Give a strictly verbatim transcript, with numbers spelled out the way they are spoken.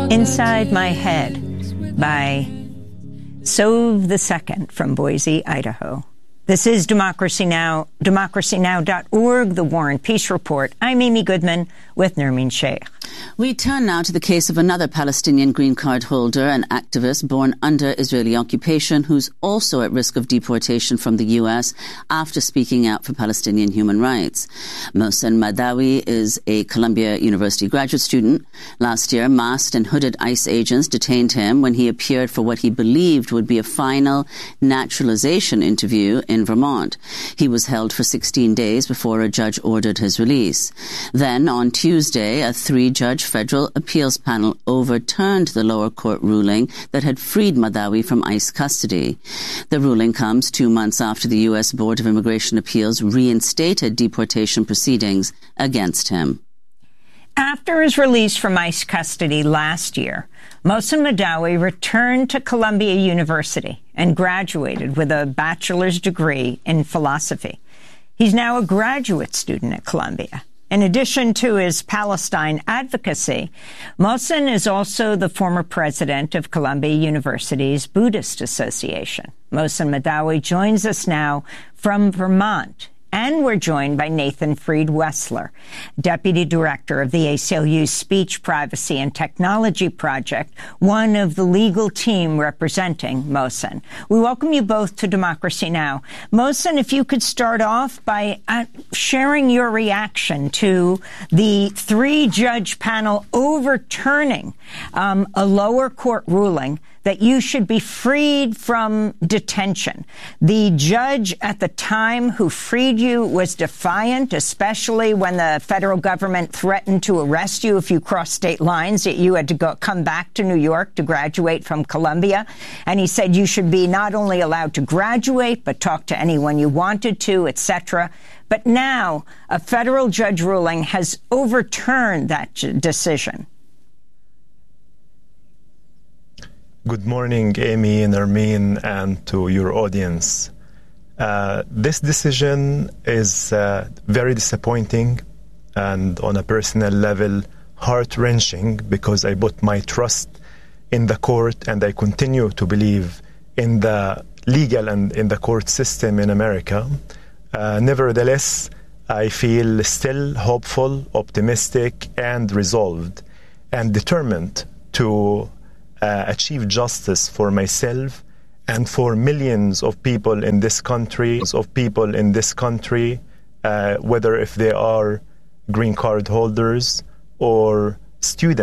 Inside My Head by Sove the Second from Boise, Idaho. This is Democracy Now!, democracy now dot org, the War and Peace Report. I'm Amy Goodman with Nermeen Sheikh. We turn now to the case of another Palestinian green card holder, an activist born under Israeli occupation, who's also at risk of deportation from the U S after speaking out for Palestinian human rights. Mohsen Madawi is a Columbia University graduate student. Last year, masked and hooded ICE agents detained him when he appeared for what he believed would be a final naturalization interview in Vermont. He was held for sixteen days before a judge ordered his release. Then, on Tuesday, a three-judge federal appeals panel overturned the lower court ruling that had freed Madawi from ICE custody. The ruling comes two months after the U S Board of Immigration Appeals reinstated deportation proceedings against him. After his release from ICE custody last year, Mohsen Madawi returned to Columbia University and graduated with a bachelor's degree in philosophy. He's now a graduate student at Columbia. In addition to his Palestine advocacy, Mohsen is also the former president of Columbia University's Buddhist Association. Mohsen Madawi joins us now from Vermont. And we're joined by Nathan Freed-Wessler, Deputy Director of the A C L U's Speech, Privacy and Technology Project, one of the legal team representing Mohsen. We welcome you both to Democracy Now! Mohsen, if you could start off by uh, sharing your reaction to the three-judge panel overturning um, a lower court ruling that you should be freed from detention. The judge at the time who freed you was defiant, especially when the federal government threatened to arrest you if you crossed state lines, that you had to go come back to New York to graduate from Columbia. And he said you should be not only allowed to graduate, but talk to anyone you wanted to, et cetera. But now a federal judge ruling has overturned that decision. Good morning, Amy, Nermeen, and to your audience. Uh, this decision is uh, very disappointing and on a personal level heart-wrenching because I put my trust in the court and I continue to believe in the legal and in the court system in America. Uh, nevertheless, I feel still hopeful, optimistic, and resolved and determined to Uh, achieve justice for myself and for millions of people in this country, of people in this country, uh, whether if they are green card holders or students.